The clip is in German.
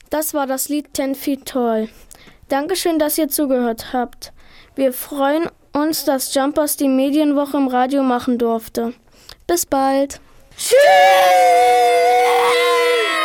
Das war das Lied 10 Feet Tall. Dankeschön, dass ihr zugehört habt. Wir freuen uns, dass Jumpers die Medienwoche im Radio machen durfte. Bis bald. Tschüss!